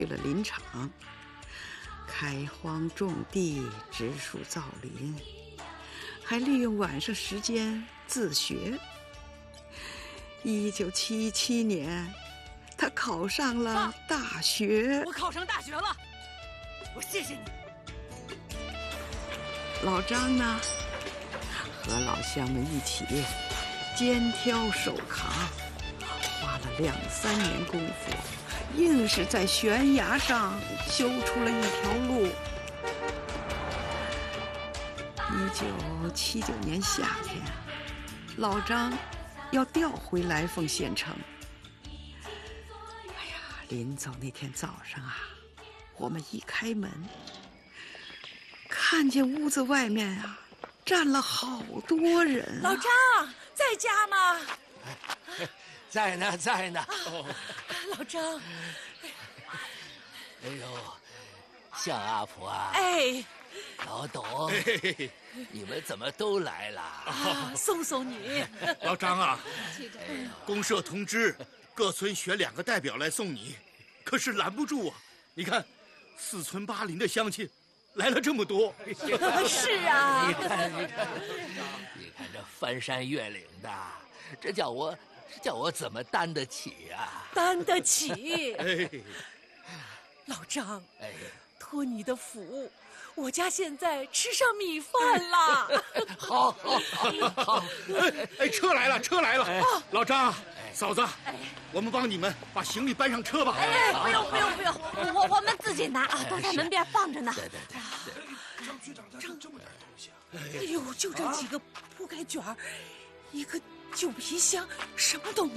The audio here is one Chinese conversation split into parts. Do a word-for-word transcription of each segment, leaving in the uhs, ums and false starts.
去了林场，开荒种地，植树造林，还利用晚上时间自学。一九七七年，他考上了大学。 我考上大学了，我谢谢你。 老张呢，和老乡们一起肩挑手扛，花了两三年功夫，硬是在悬崖上修出了一条路。一九七九年夏天，老张要调回来凤县城。哎呀，临走那天早上啊，我们一开门，看见屋子外面啊站了好多人、啊。 老张在家吗？ 在呢，在呢。 哦、老张， 哎呦，向阿婆啊！ 哎， 老董，哎、你们怎么都来了？ 啊，送送你。 老张啊，公社通知各村选两个代表来送你，可是拦不住啊！你看，四村八邻的乡亲来了这么多。 是啊， 你看，你看，你看这翻山越岭的，这叫我。叫我怎么担得起呀、啊？ 担得起。 哎， 老张， 哎， 托你的福，我家现在吃上米饭了。 好，好，好，好。 哎哎，车来了，车来了。哎、老张，哎、嫂子，哎、我们帮你们把行李搬上车吧。 哎，不用，不用，不用，我我们自己拿啊，都在门边放着呢。 对对对。 张区长家这么点东西啊？ 哎呦，就这几个铺盖卷儿，一个。旧皮箱什么都没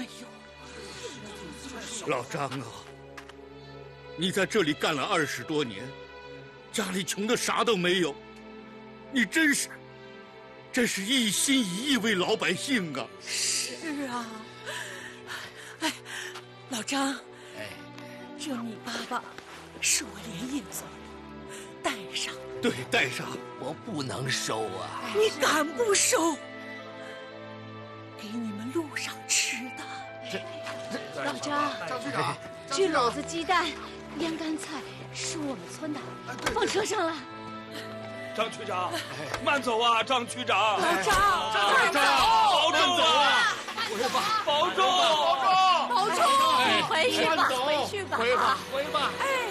有。 老张啊，你在这里干了二十多年，家里穷的啥都没有，你真是，真是一心一意为老百姓啊！ 是啊，哎，老张， 哎， 这米粑粑是我连夜做的，带上。 对，带上。 我不能收啊！ 你敢不收？给你们路上吃的。 老张， 张区长， 这篓子鸡蛋、腌干菜是我们村的，放车上了。 张区长，慢走啊，张区长。 老张， 张区长，保重啊！ 回吧， 保重， 保重，保重。回去吧，回去吧， 回吧，回吧。 哎。